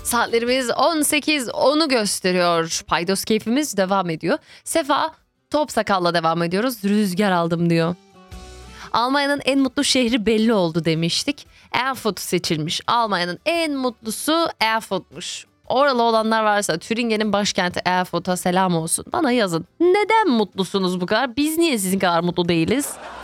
Saatlerimiz 18:10'u gösteriyor. Paydos keyfimiz devam ediyor. Sefa top sakalla devam ediyoruz. Rüzgar aldım diyor. Almanya'nın en mutlu şehri belli oldu demiştik. Erfurt seçilmiş. Almanya'nın en mutlusu Erfurt'muş. Oralı olanlar varsa Türingen'in başkenti Erfurt'a selam olsun. Bana yazın. Neden mutlusunuz bu kadar? Biz niye sizin kadar mutlu değiliz?